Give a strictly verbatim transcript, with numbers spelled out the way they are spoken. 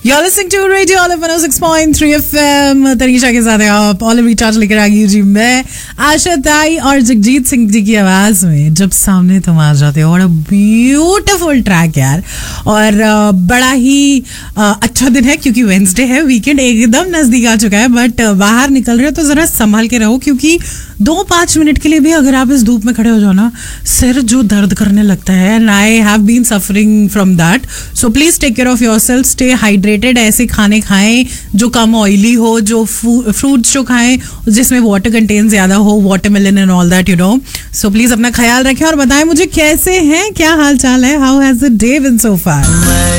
You're listening to Radio Olive one oh six point three F M. Tanisha के साथ हैं आप. Olive रिचार्ज लेकर आ गई जी. मैं आशा ताई और जगजीत सिंह जी की आवाज में जब सामने तुम आ जाते हो. और ब्यूटीफुल ट्रैक यार. और बड़ा ही अच्छा दिन है क्योंकि वेंसडे है. वीकेंड एकदम नजदीक आ चुका है. बट बाहर निकल रहे हो तो जरा संभाल के रहो क्योंकि दो पांच मिनट के लिए भी अगर आप इस धूप में खड़े हो जाओ ना, सिर जो दर्द करने लगता है. And I have been suffering from that. So please take care of yourself. Stay hydrated. ऐसे खाने खाएं जो कम ऑयली हो, जो फ्रूट्स जो खाएं जिसमें वाटर कंटेन ज्यादा हो, watermelon and all that, you know. So please अपना ख्याल रखें और बताएं मुझे कैसे हैं, क्या हाल चाल है. How has the day been so far.